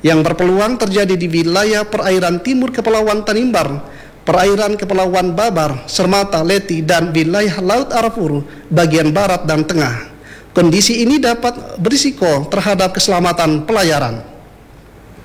yang berpeluang terjadi di wilayah perairan timur Kepulauan Tanimbar, perairan Kepulauan Babar, Sermata, Leti, dan wilayah Laut Arafuru bagian barat dan tengah. Kondisi ini dapat berisiko terhadap keselamatan pelayaran.